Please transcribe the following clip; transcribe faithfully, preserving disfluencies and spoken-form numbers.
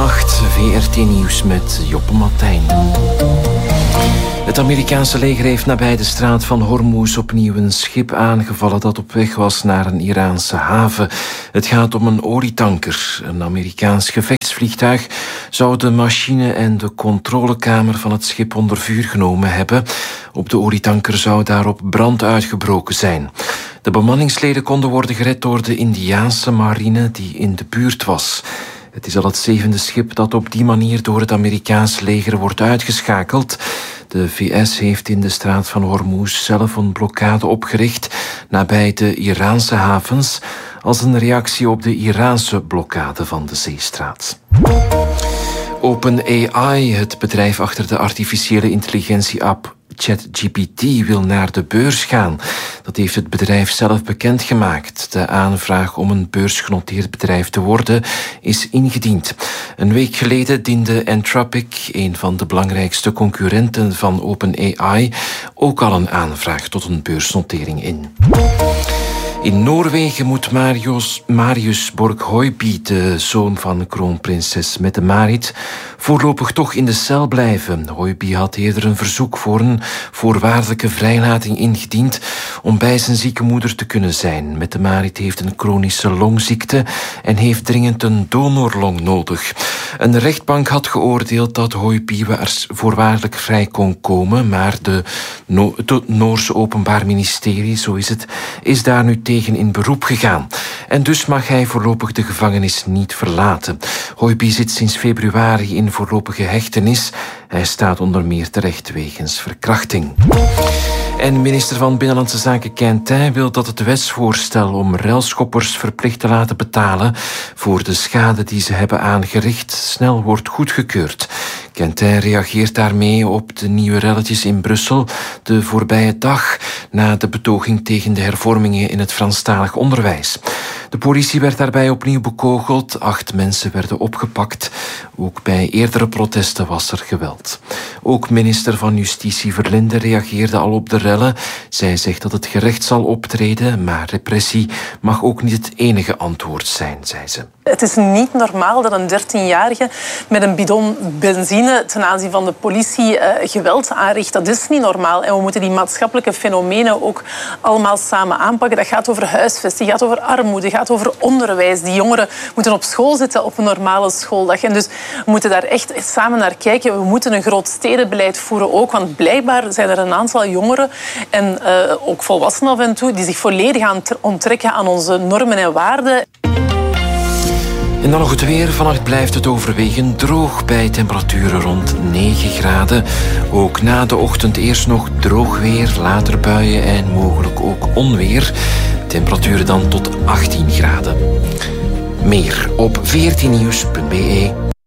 acht, V R T Nieuws met Joppe Martijn. Het Amerikaanse leger heeft nabij de straat van Hormuz opnieuw een schip aangevallen dat op weg was naar een Iraanse haven. Het gaat om een olietanker. Een Amerikaans gevechtsvliegtuig zou de machine en de controlekamer van het schip onder vuur genomen hebben. Op de olietanker zou daarop brand uitgebroken zijn. De bemanningsleden konden worden gered door de Indiaanse marine die in de buurt was. Het is al het zevende schip dat op die manier door het Amerikaanse leger wordt uitgeschakeld. De V S heeft in de straat van Hormuz zelf een blokkade opgericht nabij de Iraanse havens als een reactie op de Iraanse blokkade van de zeestraat. OpenAI, het bedrijf achter de artificiële intelligentie-app ChatGPT, wil naar de beurs gaan. Dat heeft het bedrijf zelf bekendgemaakt. De aanvraag om een beursgenoteerd bedrijf te worden is ingediend. Een week geleden diende Anthropic, een van de belangrijkste concurrenten van OpenAI, ook al een aanvraag tot een beursnotering in. In Noorwegen moet Marius, Marius Borg-Høiby, de zoon van kroonprinses Mette-Marit, voorlopig toch in de cel blijven. Høiby had eerder een verzoek voor een voorwaardelijke vrijlating ingediend om bij zijn zieke moeder te kunnen zijn. Mette-Marit heeft een chronische longziekte en heeft dringend een donorlong nodig. Een rechtbank had geoordeeld dat Høiby voorwaardelijk vrij kon komen, maar de no- het Noorse Openbaar Ministerie, zo is het, is daar nu tegen in beroep gegaan. En dus mag hij voorlopig de gevangenis niet verlaten. Høiby zit sinds februari in voorlopige hechtenis. Hij staat onder meer terecht wegens verkrachting. En minister van Binnenlandse Zaken Quentin wil dat het wetsvoorstel om ruilschoppers verplicht te laten betalen voor de schade die ze hebben aangericht snel wordt goedgekeurd. Quentin reageert daarmee op de nieuwe relletjes in Brussel de voorbije dag na de betoging tegen de hervormingen in het Franstalig onderwijs. De politie werd daarbij opnieuw bekogeld. Acht mensen werden opgepakt. Ook bij eerdere protesten was er geweld. Ook minister van Justitie Verlinde reageerde al op de rellen. Zij zegt dat het gerecht zal optreden, maar repressie mag ook niet het enige antwoord zijn, zei ze. Het is niet normaal dat een dertienjarige met een bidon benzine ten aanzien van de politie uh, geweld aanricht. Dat is niet normaal. En we moeten die maatschappelijke fenomenen ook allemaal samen aanpakken. Dat gaat over huisvesting, gaat over armoede, gaat over onderwijs. Die jongeren moeten op school zitten op een normale schooldag. En dus we moeten daar echt samen naar kijken. We moeten een groot stedenbeleid voeren ook. Want blijkbaar zijn er een aantal jongeren en uh, ook volwassenen af en toe die zich volledig aan onttrekken aan onze normen en waarden. En dan nog het weer. Vannacht blijft het overwegend droog bij temperaturen rond negen graden. Ook na de ochtend eerst nog droog weer, later buien en mogelijk ook onweer. Temperaturen dan tot achttien graden. Meer op v r t nieuws punt b e.